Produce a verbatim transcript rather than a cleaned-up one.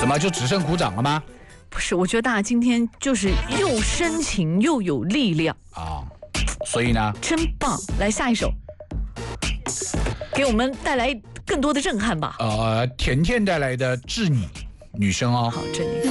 怎么就只剩鼓掌了吗？ 不是，我觉得大家今天就是又深情又有力量啊，所以呢， 真棒！来下一首，给我们带来更多的震撼吧。 呃，甜甜带来的《致你》，女生哦。 好，致你。